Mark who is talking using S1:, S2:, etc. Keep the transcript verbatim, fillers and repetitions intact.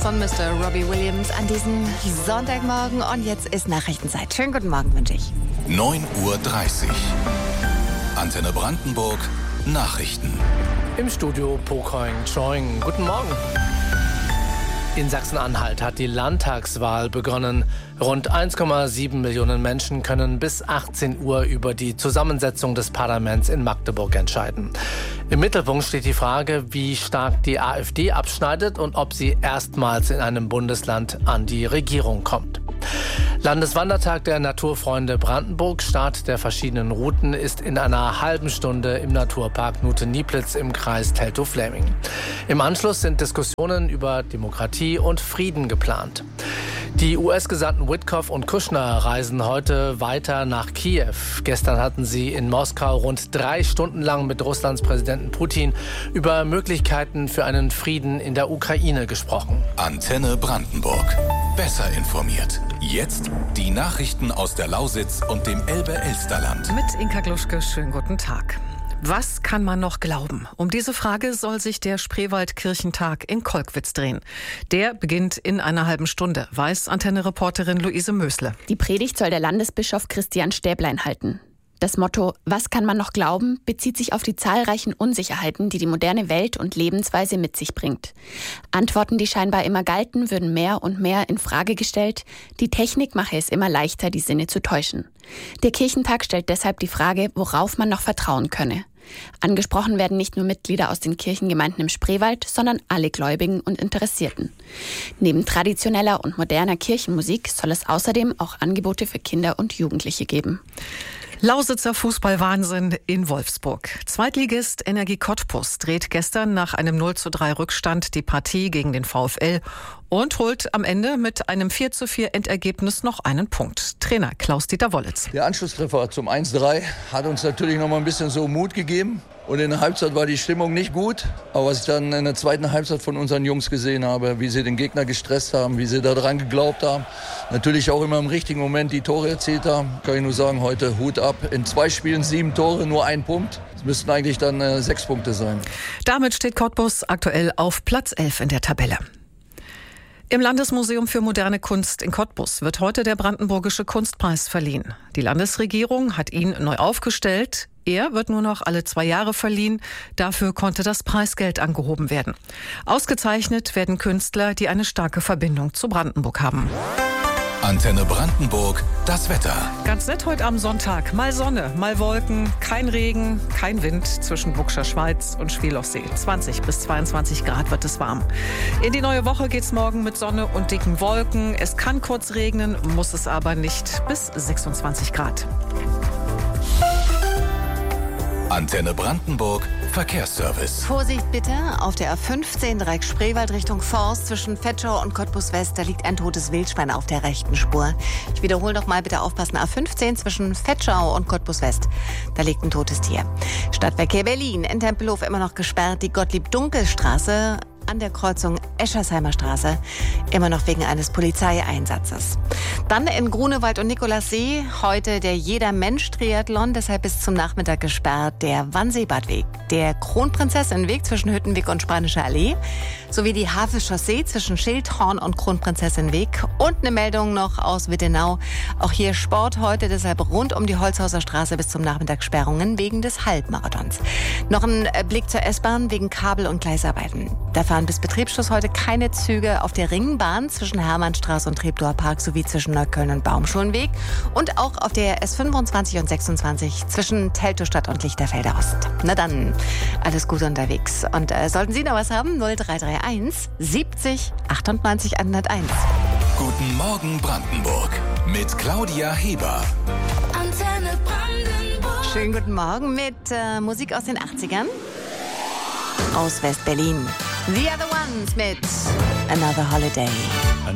S1: von Mister Robbie Williams an diesem Sonntagmorgen. Und jetzt ist Nachrichtenzeit. Schönen guten Morgen wünsche ich.
S2: neun Uhr dreißig. Antenne Brandenburg. Nachrichten.
S3: Im Studio Pokoing Choing. Guten Morgen. In Sachsen-Anhalt hat die Landtagswahl begonnen. Rund eins Komma sieben Millionen Menschen können bis achtzehn Uhr über die Zusammensetzung des Parlaments in Magdeburg entscheiden. Im Mittelpunkt steht die Frage, wie stark die AfD abschneidet und ob sie erstmals in einem Bundesland an die Regierung kommt. Landeswandertag der Naturfreunde Brandenburg. Start der verschiedenen Routen ist in einer halben Stunde im Naturpark Nute-Nieplitz im Kreis Teltow-Fläming. Im Anschluss sind Diskussionen über Demokratie und Frieden geplant. Die U S-Gesandten Witkoff und Kushner reisen heute weiter nach Kiew. Gestern hatten sie in Moskau rund drei Stunden lang mit Russlands Präsidenten Putin über Möglichkeiten für einen Frieden in der Ukraine gesprochen.
S2: Antenne Brandenburg. Besser informiert. Jetzt die Nachrichten aus der Lausitz und dem Elbe-Elsterland.
S4: Mit Inka Gluschke, schönen guten Tag. Was kann man noch glauben? Um diese Frage soll sich der Spreewald-Kirchentag in Kolkwitz drehen. Der beginnt in einer halben Stunde, weiß Antenne-Reporterin Luise Mösle.
S5: Die Predigt soll der Landesbischof Christian Stäblein halten. Das Motto »Was kann man noch glauben?« bezieht sich auf die zahlreichen Unsicherheiten, die die moderne Welt und Lebensweise mit sich bringt. Antworten, die scheinbar immer galten, würden mehr und mehr in Frage gestellt. Die Technik mache es immer leichter, die Sinne zu täuschen. Der Kirchentag stellt deshalb die Frage, worauf man noch vertrauen könne. Angesprochen werden nicht nur Mitglieder aus den Kirchengemeinden im Spreewald, sondern alle Gläubigen und Interessierten. Neben traditioneller und moderner Kirchenmusik soll es außerdem auch Angebote für Kinder und Jugendliche geben.
S4: Lausitzer Fußballwahnsinn in Wolfsburg. Zweitligist Energie Cottbus dreht gestern nach einem null zu drei Rückstand die Partie gegen den VfL und holt am Ende mit einem vier zu vier Endergebnis noch einen Punkt. Trainer Klaus-Dieter Wollitz.
S6: Der Anschlusstreffer zum eins zu drei hat uns natürlich noch mal ein bisschen so Mut gegeben. Und in der Halbzeit war die Stimmung nicht gut. Aber was ich dann in der zweiten Halbzeit von unseren Jungs gesehen habe, wie sie den Gegner gestresst haben, wie sie daran geglaubt haben, natürlich auch immer im richtigen Moment die Tore erzielt haben, kann ich nur sagen, heute Hut ab. In zwei Spielen sieben Tore, nur ein Punkt. Es müssten eigentlich dann äh, sechs Punkte sein.
S4: Damit steht Cottbus aktuell auf Platz elf in der Tabelle. Im Landesmuseum für moderne Kunst in Cottbus wird heute der Brandenburgische Kunstpreis verliehen. Die Landesregierung hat ihn neu aufgestellt. Er wird nur noch alle zwei Jahre verliehen. Dafür konnte das Preisgeld angehoben werden. Ausgezeichnet werden Künstler, die eine starke Verbindung zu Brandenburg haben.
S2: Antenne Brandenburg, das Wetter.
S4: Ganz nett heute am Sonntag. Mal Sonne, mal Wolken, kein Regen, kein Wind zwischen Buxcher Schweiz und Schwielochsee. zwanzig bis zweiundzwanzig Grad wird es warm. In die neue Woche geht's morgen mit Sonne und dicken Wolken. Es kann kurz regnen, muss es aber nicht, bis sechsundzwanzig Grad.
S2: Antenne Brandenburg, Verkehrsservice.
S1: Vorsicht bitte, auf der A fünfzehn Dreieck Spreewald Richtung Forst zwischen Vetschau und Cottbus West, da liegt ein totes Wildschwein auf der rechten Spur. Ich wiederhole noch mal, bitte aufpassen, A fünfzehn zwischen Vetschau und Cottbus West, da liegt ein totes Tier. Stadtverkehr Berlin, in Tempelhof immer noch gesperrt, die Gottlieb-Dunkel-Straße an der Kreuzung Eschersheimer Straße, immer noch wegen eines Polizeieinsatzes. Dann in Grunewald und Nikolassee heute der Jeder-Mensch-Triathlon, deshalb bis zum Nachmittag gesperrt der Wannseebadweg, der Kronprinzessin-Weg zwischen Hüttenweg und Spanischer Allee, sowie die Havel-Chaussee zwischen Schildhorn und Kronprinzessin-Weg und eine Meldung noch aus Wittenau. Auch hier Sport heute, deshalb rund um die Holzhauser Straße bis zum Nachmittag Sperrungen wegen des Halbmarathons. Noch ein Blick zur S-Bahn wegen Kabel- und Gleisarbeiten. Da fahren bis Betriebsschluss heute keine Züge auf der Ringbahn zwischen Hermannstraße und Treptower Park sowie zwischen Neukölln und Baumschulenweg und auch auf der S fünfundzwanzig und sechsundzwanzig zwischen Teltowstadt und Lichterfelder Ost. Na dann, alles gut unterwegs. Und äh, sollten Sie noch was haben, null drei drei eins siebzig achtundneunzig hunderteins.
S2: Guten Morgen Brandenburg mit Claudia Heber.
S1: Antenne Brandenburg. Schönen guten Morgen mit äh, Musik aus den achtzigern. Aus West-Berlin. The Other Ones mit Another Holiday.